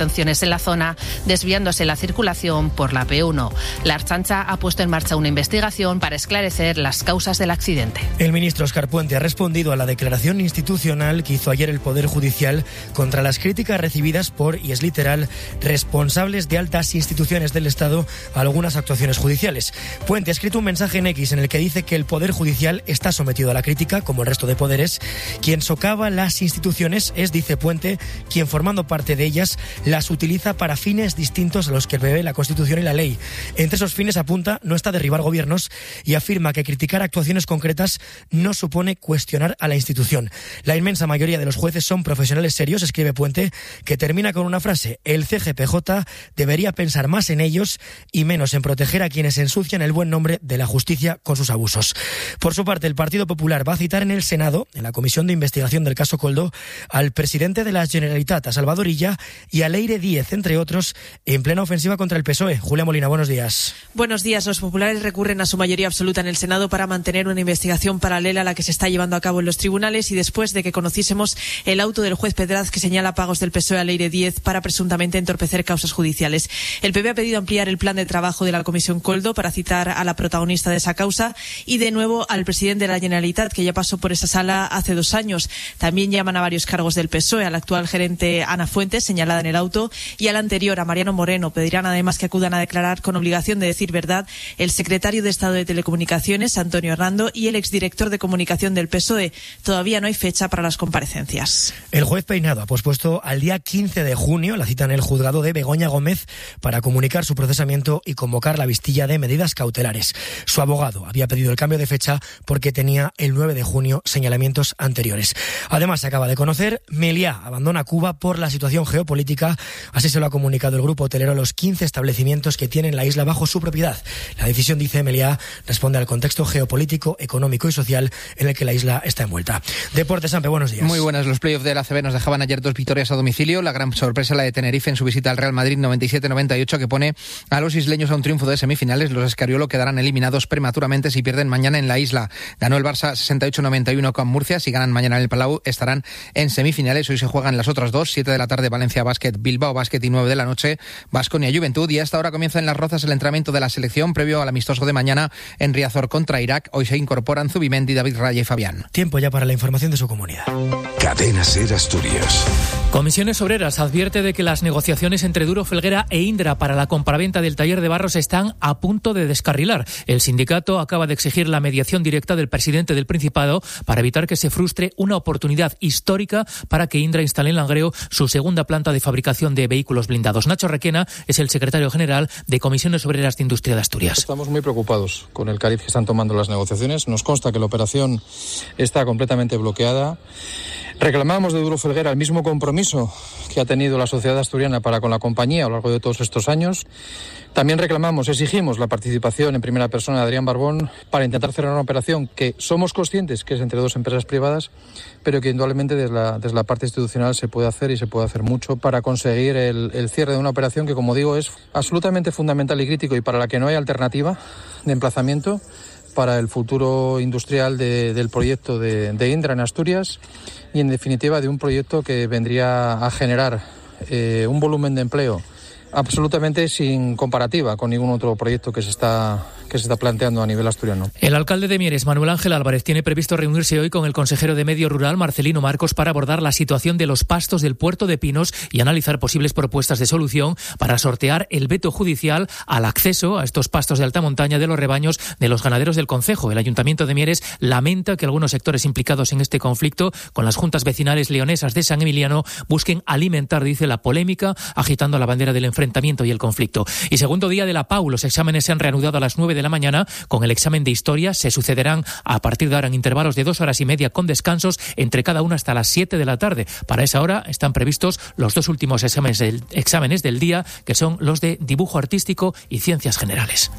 retenciones en la zona, desviándose la circulación por la P1. La Ertzaintza ha puesto en marcha una investigación para esclarecer las causas del accidente. El ministro Óscar Puente ha respondido a la declaración institucional que hizo ayer el Poder Judicial contra las críticas recibidas por, y es literal, responsables de altas instituciones del Estado a algunas actuaciones judiciales. Puente ha escrito un mensaje en X en el que dice que el Poder Judicial está sometido a la crítica, como el resto de poderes. Quien socava las instituciones es, dice Puente, quien formando parte de ellas las utiliza para fines distintos a los que prevé la Constitución y la ley. Entre esos fines, apunta, no está derribar gobiernos y afirma que criticar actuaciones concretas no supone cuestionar a la institución. La inmensa mayoría de los jueces son profesionales serios, escribe Puente, que termina con una frase: el CGPJ debería pensar más en ellos y menos en proteger a quienes ensucian el buen nombre de la justicia con sus abusos. Por su parte, el Partido Popular va a citar en el Senado, en la Comisión de Investigación del caso Koldo, al presidente de la Generalitat, a Salvador Illa, y a Leire Díez, entre otros, en plena ofensiva contra el PSOE. Julia Molina, buenos días. Buenos días. Los populares recurren a su mayoría absoluta en el Senado para mantener una investigación paralela a la que se está llevando a cabo en los tribunales, y después de que conociésemos el auto del juez Pedraz que señala pagos del PSOE a Leire Díez para presuntamente entorpecer causas judiciales. El PP ha pedido ampliar el plan de trabajo de la Comisión Koldo para citar a la protagonista de esa causa y de nuevo al presidente de la Generalitat, que ya pasó por esa sala hace 2 años. También llaman a varios cargos del PSOE, a la actual gerente Ana Fuentes, señalada en el auto, y a la anterior, a Mariano Moreno. Pedirán además que acudan a declarar con obligación de decir verdad el secretario de Estado de Telecomunicaciones, Antonio Hernando, y el exdirector de Comunicación del PSOE. Todavía no hay fecha para las comparecencias. El juez Peinado ha pospuesto al día 15 de junio la cita en el juzgado de Begoña Gómez para comunicar su procesamiento y convocar la vistilla de medidas cautelares. Su abogado había pedido el cambio de fecha porque tenía el 9 de junio señalamientos anteriores. Además, se acaba de conocer, Meliá abandona Cuba por la situación geopolítica. Así se lo ha comunicado el grupo hotelero a los 15 establecimientos que tienen la isla bajo su propiedad. La decisión, dice Meliá, responde al contexto geopolítico, económico y social en el que la isla está envuelta. Deportes, Sampe, buenos días. Muy buenas. Los playoffs de la ACB nos dejaban ayer 2 victorias a domicilio. La gran sorpresa, la de Tenerife en su visita al Real Madrid 97-98, que pone a los isleños a un triunfo de semifinales. Los Escariolo quedarán eliminados prematuramente si pierden mañana en la isla. Ganó el Barça 68-91 con Murcia. Si ganan mañana en el Palau, estarán en semifinales. Hoy se juegan las otras 2, 7 de la tarde Valencia Basket, Bilbao Basket, y 9 de la noche Baskonia Juventud. Y a esta hora comienza en Las Rozas el entrenamiento de la selección previo al amistoso de mañana en Riazor contra Irak. Hoy se incorporan Zubimendi, David Raya y Fabián. Tiempo ya para la información de su comunidad. Cadena SER Asturias. Comisiones Obreras advierte de que las negociaciones entre Duro Felguera e Indra para la compraventa del taller de Barros están a punto de descarrilar. El sindicato acaba de exigir la mediación directa del presidente del Principado para evitar que se frustre una oportunidad histórica para que Indra instale en Langreo su segunda planta de fabricación de vehículos blindados. Nacho Requena es el secretario general de Comisiones Obreras de Industria de Asturias. Estamos muy preocupados con el cariz que están tomando las negociaciones. Nos consta que la operación está completamente bloqueada. Reclamamos de Duro Felguera el mismo compromiso que ha tenido la sociedad asturiana para con la compañía a lo largo de todos estos años. También exigimos la participación en primera persona de Adrián Barbón para intentar cerrar una operación que somos conscientes que es entre 2 empresas privadas, pero que indudablemente desde la parte institucional se puede hacer, y se puede hacer mucho para conseguir el cierre de una operación que, como digo, es absolutamente fundamental y crítico, y para la que no hay alternativa de emplazamiento para el futuro industrial del proyecto de Indra en Asturias, y en definitiva de un proyecto que vendría a generar un volumen de empleo absolutamente sin comparativa con ningún otro proyecto que se está planteando a nivel asturiano. El alcalde de Mieres, Manuel Ángel Álvarez, tiene previsto reunirse hoy con el consejero de Medio Rural, Marcelino Marcos, para abordar la situación de los pastos del puerto de Pinos y analizar posibles propuestas de solución para sortear el veto judicial al acceso a estos pastos de alta montaña de los rebaños de los ganaderos del concejo. El Ayuntamiento de Mieres lamenta que algunos sectores implicados en este conflicto con las juntas vecinales leonesas de San Emiliano busquen alimentar, dice, la polémica, agitando la bandera del enfrentamiento y el conflicto. Y segundo día de la PAU, los exámenes se han reanudado a las 9 de la mañana con el examen de historia. Se sucederán a partir de ahora en intervalos de 2 horas y media con descansos entre cada una hasta las 7 de la tarde. Para esa hora están previstos los 2 últimos exámenes del día, que son los de dibujo artístico y ciencias generales.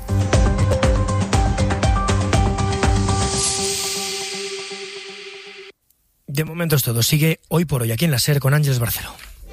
De momento es todo. Sigue Hoy por Hoy aquí en la SER con Ángeles Barceló.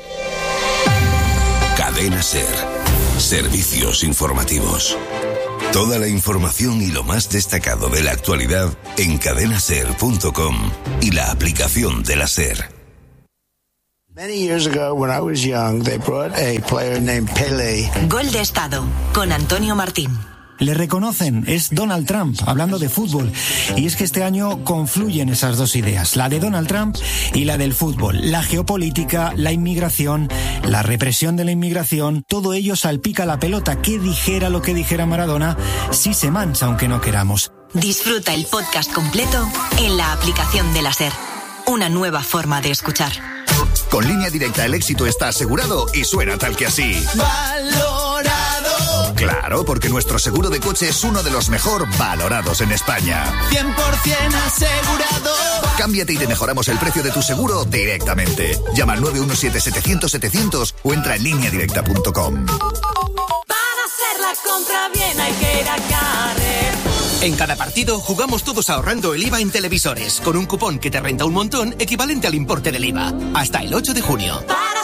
Cadena SER. Servicios informativos. Toda la información y lo más destacado de la actualidad en cadenaser.com y la aplicación de la SER. Many years ago, when I was young, they brought a player named Pelé. Gol de Estado, con Antonio Martín. Le reconocen, es Donald Trump, hablando de fútbol. Y es que este año confluyen esas dos ideas, la de Donald Trump y la del fútbol. La geopolítica, la inmigración, la represión de la inmigración, todo ello salpica la pelota. Que dijera lo que dijera Maradona, sí se mancha aunque no queramos. Disfruta el podcast completo en la aplicación de la SER. Una nueva forma de escuchar. Con Línea Directa el éxito está asegurado y suena tal que así. ¡Valorado! Claro, porque nuestro seguro de coche es uno de los mejor valorados en España. 100% asegurado. Cámbiate y te mejoramos el precio de tu seguro directamente. Llama al 917-700-700 o entra en lineadirecta.com. Para hacer la compra bien hay que ir a Carrefour. En cada partido jugamos todos ahorrando el IVA en televisores, con un cupón que te renta un montón equivalente al importe del IVA. Hasta el 8 de junio.